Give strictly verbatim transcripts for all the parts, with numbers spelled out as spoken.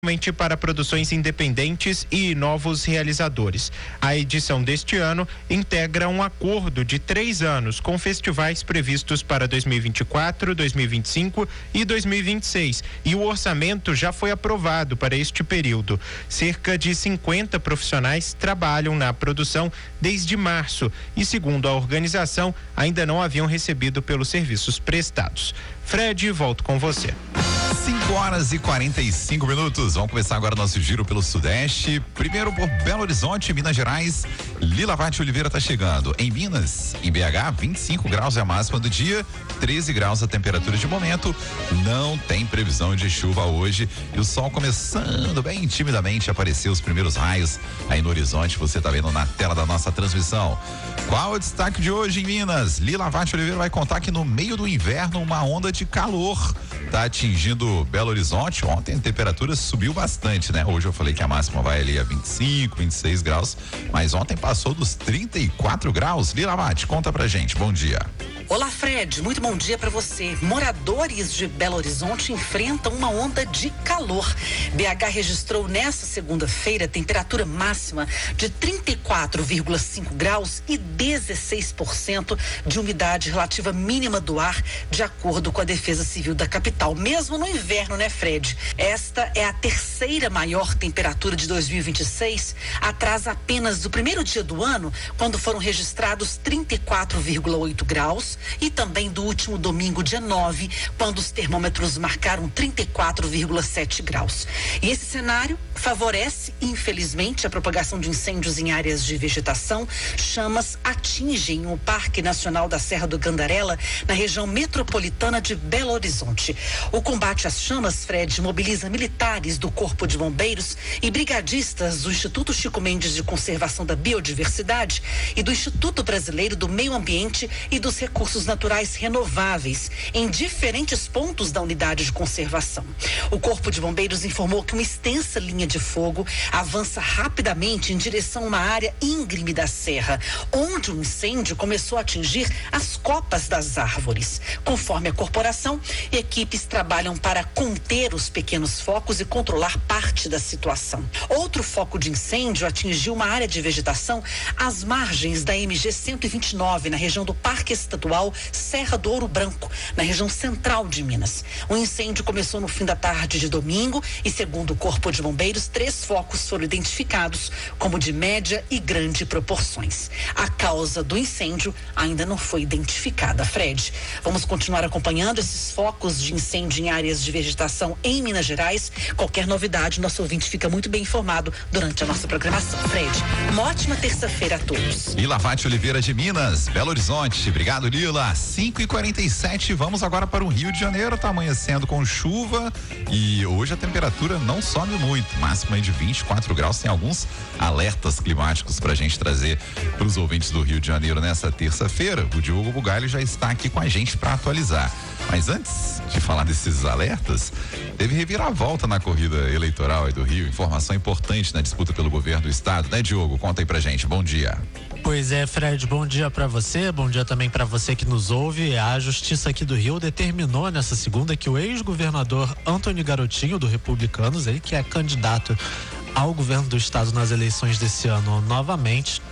Principalmente para produções independentes e novos realizadores. A edição deste ano integra um acordo de três anos com festivais previstos para dois mil e vinte e quatro, dois mil e vinte e cinco e dois mil e vinte e seis, e o orçamento já foi aprovado para este período. Cerca de cinquenta profissionais trabalham na produção desde março e, segundo a organização, ainda não haviam recebido pelos serviços prestados. Fred, volto com você. cinco horas e quarenta e cinco minutos. Vamos começar agora nosso giro pelo Sudeste. Primeiro por Belo Horizonte, Minas Gerais. Lila Vate Oliveira está chegando. Em Minas, em B H, vinte e cinco graus é a máxima do dia, treze graus a temperatura de momento. Não tem previsão de chuva hoje. E o sol começando bem timidamente a aparecer os primeiros raios aí no horizonte. Você está vendo na tela da nossa transmissão. Qual o destaque de hoje em Minas? Lila Vate Oliveira vai contar que no meio do inverno uma onda de calor está atingindo Belo Horizonte. Ontem a temperatura subiu bastante, né? Hoje eu falei que a máxima vai ali a vinte e cinco, vinte e seis graus, mas ontem passou dos trinta e quatro graus. Lila Vate, conta pra gente. Bom dia. Olá, Fred, muito bom dia para você. Moradores de Belo Horizonte enfrentam uma onda de calor. B H registrou nesta segunda-feira temperatura máxima de trinta e quatro vírgula cinco graus e dezesseis por cento de umidade relativa mínima do ar, de acordo com a Defesa Civil da capital. Mesmo no inverno, né, Fred? Esta é a terceira maior temperatura de dois mil e vinte e seis, atrás apenas do primeiro dia do ano, quando foram registrados trinta e quatro vírgula oito graus, e também do último domingo, dia nove, quando os termômetros marcaram trinta e quatro vírgula sete graus. E esse cenário favorece, infelizmente, a propagação de incêndios em áreas de vegetação. Chamas atingem o Parque Nacional da Serra do Gandarela, na região metropolitana de Belo Horizonte. O combate às chamas, Fred, mobiliza militares do Corpo de Bombeiros e brigadistas do Instituto Chico Mendes de Conservação da Biodiversidade e do Instituto Brasileiro do Meio Ambiente e dos Recursos Naturais Renováveis, em diferentes pontos da unidade de conservação. O Corpo de Bombeiros informou que uma extensa linha de fogo avança rapidamente em direção a uma área íngreme da serra, onde o incêndio começou a atingir as copas das árvores. Conforme a corporação, equipes trabalham para conter os pequenos focos e controlar parte da situação. Outro foco de incêndio atingiu uma área de vegetação às margens da M G cento e vinte e nove, na região do Parque Estadual Serra do Ouro Branco, na região central de Minas. O incêndio começou no fim da tarde de domingo e, segundo o Corpo de Bombeiros, três focos foram identificados como de média e grande proporções. A causa do incêndio ainda não foi identificada, Fred. Vamos continuar acompanhando esses focos de incêndio em áreas de vegetação em Minas Gerais. Qualquer novidade, nosso ouvinte fica muito bem informado durante a nossa programação. Fred, uma ótima terça-feira a todos. Lila Vate Oliveira de Minas, Belo Horizonte. Obrigado, Lila. cinco e quarenta e sete, vamos agora para o Rio de Janeiro. Tá amanhecendo com chuva e hoje a temperatura não sobe muito, máxima de vinte e quatro graus. Tem alguns alertas climáticos pra gente trazer para os ouvintes do Rio de Janeiro nessa terça-feira. O Diogo Bugalho já está aqui com a gente para atualizar. Mas antes de falar desses alertas, teve reviravolta na corrida eleitoral aí do Rio. Informação importante na disputa pelo governo do estado, né, Diogo? Conta aí pra gente. Bom dia. Pois é, Fred, bom dia para você, bom dia também para você que nos ouve. A Justiça aqui do Rio determinou nessa segunda que o ex-governador Antônio Garotinho, do Republicanos, ele que é candidato ao governo do estado nas eleições desse ano novamente,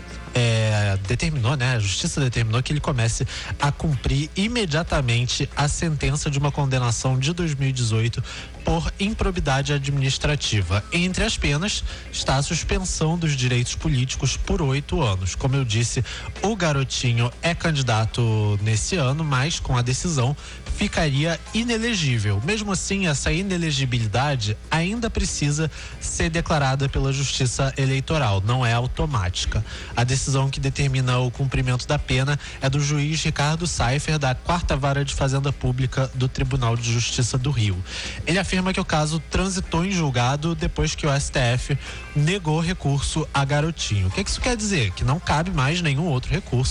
É, determinou, né? A Justiça determinou que ele comece a cumprir imediatamente a sentença de uma condenação de dois mil e dezoito por improbidade administrativa. Entre as penas está a suspensão dos direitos políticos por oito anos. Como eu disse, o Garotinho é candidato nesse ano, mas com a decisão ficaria inelegível. Mesmo assim, essa inelegibilidade ainda precisa ser declarada pela Justiça Eleitoral, não é automática. A decisão que determina o cumprimento da pena é do juiz Ricardo Seifer, da quarta Vara de Fazenda Pública do Tribunal de Justiça do Rio. Ele afirma que o caso transitou em julgado depois que o S T F negou recurso a Garotinho. O que isso quer dizer? Que não cabe mais nenhum outro recurso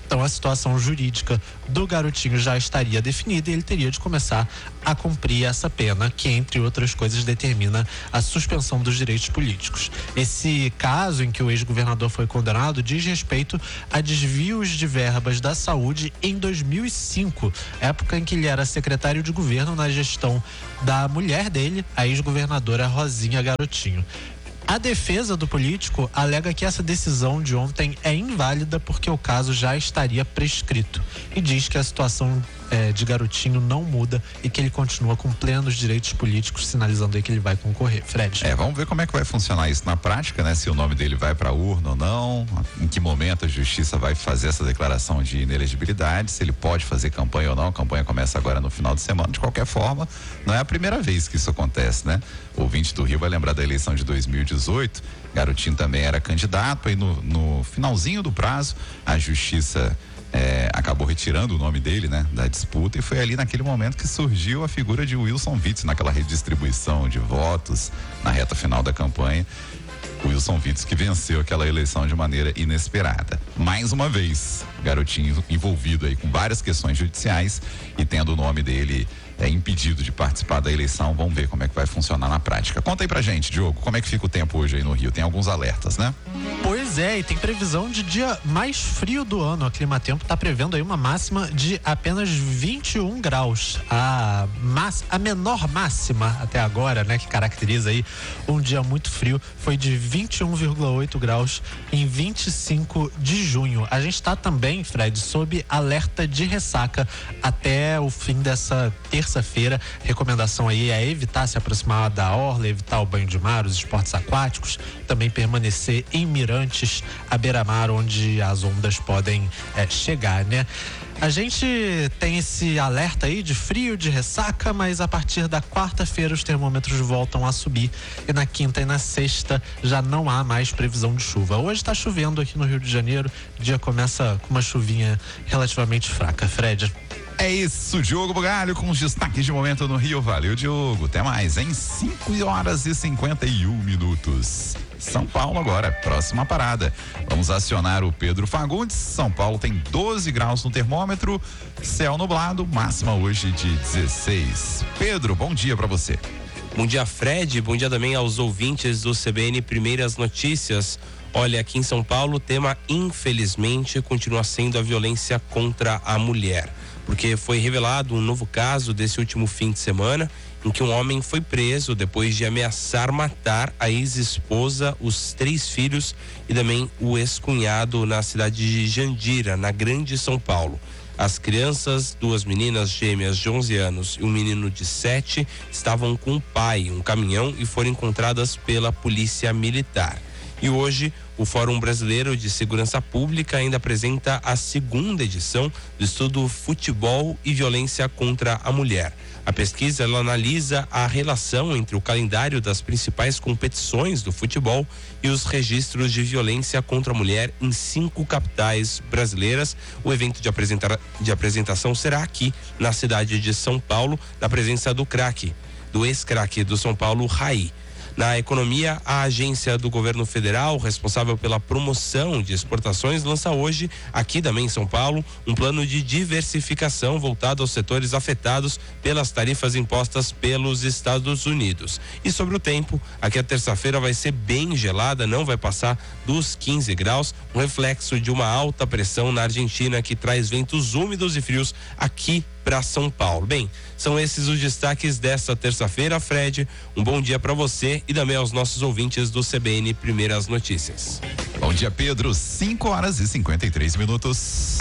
Então a situação jurídica do garotinho já estaria definida e ele teria de começar a cumprir essa pena, que entre outras coisas determina a suspensão dos direitos políticos. Esse caso em que o ex-governador foi condenado diz respeito a desvios de verbas da saúde em dois mil e cinco, época em que ele era secretário de governo na gestão da mulher dele, a ex-governadora Rosinha Garotinho. A defesa do político alega que essa decisão de ontem é inválida porque o caso já estaria prescrito e diz que a situação é, de Garotinho não muda e que ele continua com plenos direitos políticos, sinalizando aí que ele vai concorrer. Fred. É, vamos ver como é que vai funcionar isso na prática, né? Se o nome dele vai para a urna ou não, em que momento a justiça vai fazer essa declaração de inelegibilidade, se ele pode fazer campanha ou não. A campanha começa agora no final de semana. De qualquer forma, não é a primeira vez que isso acontece, né? O ouvinte do Rio vai lembrar da eleição de dois mil e dezoito, Garotinho também era candidato, aí no, no finalzinho do prazo, a justiça é, acabou retirando o nome dele, né, da disputa, e foi ali naquele momento que surgiu a figura de Wilson Witzel, naquela redistribuição de votos na reta final da campanha. Wilson Witzel que venceu aquela eleição de maneira inesperada. Mais uma vez, Garotinho envolvido aí com várias questões judiciais e tendo o nome dele é impedido de participar da eleição. Vamos ver como é que vai funcionar na prática. Conta aí pra gente, Diogo, como é que fica o tempo hoje aí no Rio? Tem alguns alertas, né? Pois é, e tem previsão de dia mais frio do ano. A Climatempo tá prevendo aí uma máxima de apenas vinte e um graus. A, mass, a menor máxima até agora, né, que caracteriza aí um dia muito frio, foi de vinte e um vírgula oito graus em vinte e cinco de junho. A gente tá também, Fred, sob alerta de ressaca até o fim dessa terça-feira. Recomendação aí é evitar se aproximar da orla, evitar o banho de mar, os esportes aquáticos, também permanecer em mirantes à beira-mar, onde as ondas podem é, chegar, né? A gente tem esse alerta aí de frio, de ressaca, mas a partir da quarta-feira os termômetros voltam a subir e na quinta e na sexta já não há mais previsão de chuva. Hoje está chovendo aqui no Rio de Janeiro, o dia começa com uma chuvinha relativamente fraca. Fred. É isso, Diogo Bugalho com os destaques de momento no Rio. Valeu, Diogo. Até mais, em cinco horas e cinquenta e um minutos. São Paulo agora, próxima parada. Vamos acionar o Pedro Fagundes. São Paulo tem doze graus no termômetro, céu nublado, máxima hoje de dezesseis. Pedro, bom dia pra você. Bom dia, Fred. Bom dia também aos ouvintes do C B N Primeiras Notícias. Olha, aqui em São Paulo o tema, infelizmente, continua sendo a violência contra a mulher. Porque foi revelado um novo caso desse último fim de semana, em que um homem foi preso depois de ameaçar matar a ex-esposa, os três filhos e também o ex-cunhado na cidade de Jandira, na Grande São Paulo. As crianças, duas meninas gêmeas de onze anos e um menino de sete, estavam com o pai, um caminhão, e foram encontradas pela polícia militar. E hoje, o Fórum Brasileiro de Segurança Pública ainda apresenta a segunda edição do estudo Futebol e Violência contra a Mulher. A pesquisa ela analisa a relação entre o calendário das principais competições do futebol e os registros de violência contra a mulher em cinco capitais brasileiras. O evento de, apresentar, de apresentação será aqui, na cidade de São Paulo, na presença do craque, do ex-craque do São Paulo, Raí. Na economia, a agência do governo federal, responsável pela promoção de exportações, lança hoje, aqui também em São Paulo, um plano de diversificação voltado aos setores afetados pelas tarifas impostas pelos Estados Unidos. E sobre o tempo, aqui a terça-feira vai ser bem gelada, não vai passar dos quinze graus, um reflexo de uma alta pressão na Argentina que traz ventos úmidos e frios aqui para São Paulo. Bem, são esses os destaques desta terça-feira, Fred. Um bom dia para você e também aos nossos ouvintes do C B N Primeiras Notícias. Bom dia, Pedro. cinco horas e cinquenta e três minutos.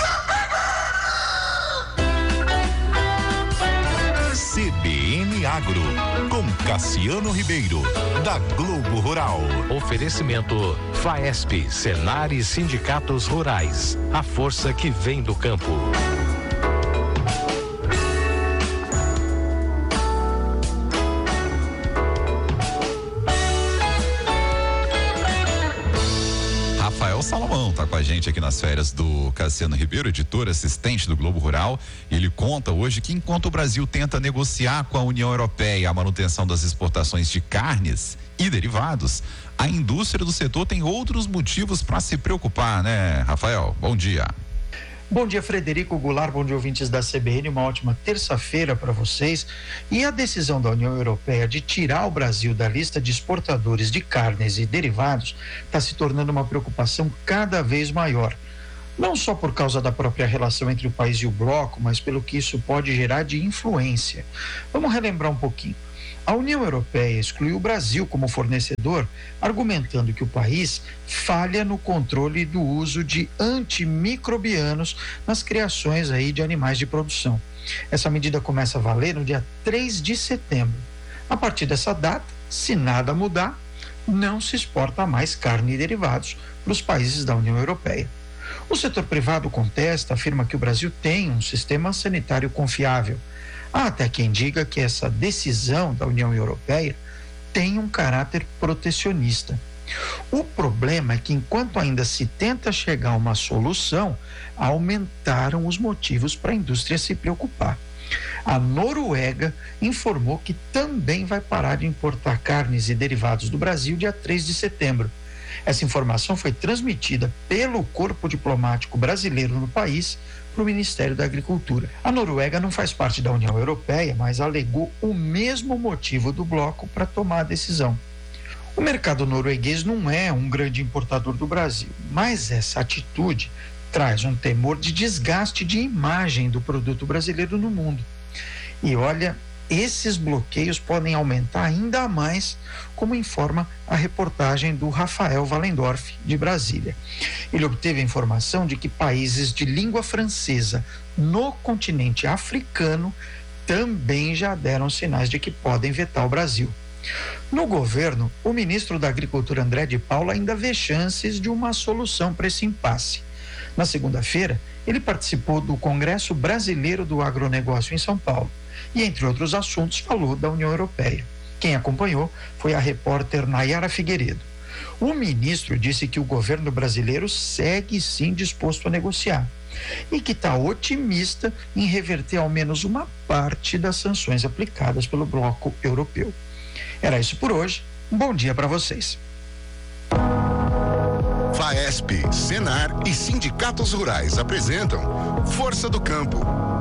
C B N Agro, com Cassiano Ribeiro, da Globo Rural. Oferecimento Faesp, Senar e Sindicatos Rurais. A força que vem do campo. Rafael Salomão tá com a gente aqui nas férias do Cassiano Ribeiro, editor assistente do Globo Rural. Ele conta hoje que enquanto o Brasil tenta negociar com a União Europeia a manutenção das exportações de carnes e derivados, a indústria do setor tem outros motivos para se preocupar, né, Rafael? Bom dia. Bom dia, Frederico Goulart, bom dia, ouvintes da C B N, uma ótima terça-feira para vocês. E a decisão da União Europeia de tirar o Brasil da lista de exportadores de carnes e derivados está se tornando uma preocupação cada vez maior. Não só por causa da própria relação entre o país e o bloco, mas pelo que isso pode gerar de influência. Vamos relembrar um pouquinho. A União Europeia excluiu o Brasil como fornecedor, argumentando que o país falha no controle do uso de antimicrobianos nas criações aí de animais de produção. Essa medida começa a valer no dia três de setembro. A partir dessa data, se nada mudar, não se exporta mais carne e derivados para os países da União Europeia. O setor privado contesta, afirma que o Brasil tem um sistema sanitário confiável. Há até quem diga que essa decisão da União Europeia tem um caráter protecionista. O problema é que, enquanto ainda se tenta chegar a uma solução, aumentaram os motivos para a indústria se preocupar. A Noruega informou que também vai parar de importar carnes e derivados do Brasil dia três de setembro. Essa informação foi transmitida pelo corpo diplomático brasileiro no país para o Ministério da Agricultura. A Noruega não faz parte da União Europeia, mas alegou o mesmo motivo do bloco para tomar a decisão. O mercado norueguês não é um grande importador do Brasil, mas essa atitude traz um temor de desgaste de imagem do produto brasileiro no mundo. E olha, esses bloqueios podem aumentar ainda mais, como informa a reportagem do Rafael Wallendorf, de Brasília. Ele obteve a informação de que países de língua francesa no continente africano também já deram sinais de que podem vetar o Brasil. No governo, o ministro da Agricultura, André de Paula, ainda vê chances de uma solução para esse impasse. Na segunda-feira, ele participou do Congresso Brasileiro do Agronegócio em São Paulo e, entre outros assuntos, falou da União Europeia. Quem acompanhou foi a repórter Nayara Figueiredo. O ministro disse que o governo brasileiro segue sim disposto a negociar e que está otimista em reverter ao menos uma parte das sanções aplicadas pelo bloco europeu. Era isso por hoje. Um bom dia para vocês. Faesp, Senar e sindicatos rurais apresentam Força do Campo.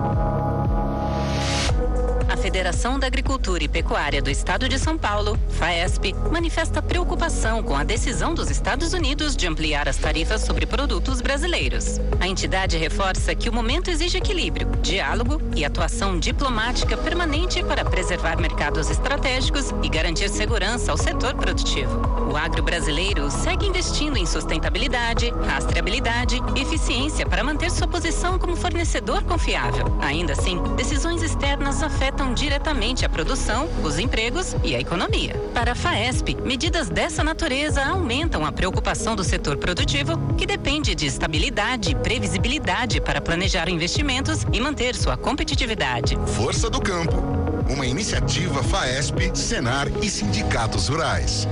A Federação da Agricultura e Pecuária do Estado de São Paulo, Faesp, manifesta preocupação com a decisão dos Estados Unidos de ampliar as tarifas sobre produtos brasileiros. A entidade reforça que o momento exige equilíbrio, diálogo e atuação diplomática permanente para preservar mercados estratégicos e garantir segurança ao setor produtivo. O agro brasileiro segue investindo em sustentabilidade, rastreabilidade e eficiência para manter sua posição como fornecedor confiável. Ainda assim, decisões externas afetam diretamente a produção, os empregos e a economia. Para a Faesp, medidas dessa natureza aumentam a preocupação do setor produtivo, que depende de estabilidade e previsibilidade para planejar investimentos e manter sua competitividade. Força do Campo, uma iniciativa Faesp, Senar e sindicatos rurais.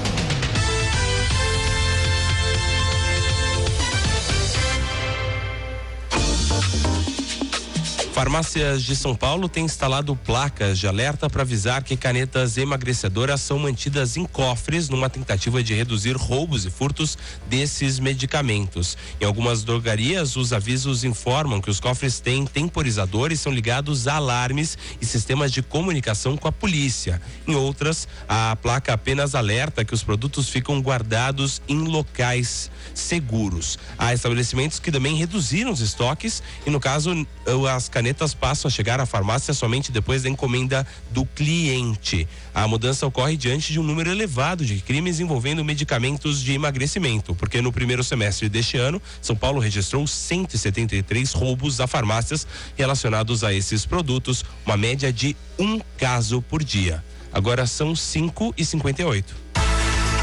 Farmácias de São Paulo têm instalado placas de alerta para avisar que canetas emagrecedoras são mantidas em cofres numa tentativa de reduzir roubos e furtos desses medicamentos. Em algumas drogarias, os avisos informam que os cofres têm temporizadores e são ligados a alarmes e sistemas de comunicação com a polícia. Em outras, a placa apenas alerta que os produtos ficam guardados em locais seguros. Há estabelecimentos que também reduziram os estoques e, no caso, as canetas passam a chegar à farmácia somente depois da encomenda do cliente. A mudança ocorre diante de um número elevado de crimes envolvendo medicamentos de emagrecimento, porque no primeiro semestre deste ano, São Paulo registrou cento e setenta e três roubos a farmácias relacionados a esses produtos, uma média de um caso por dia. Agora são cinco e cinquenta e oito.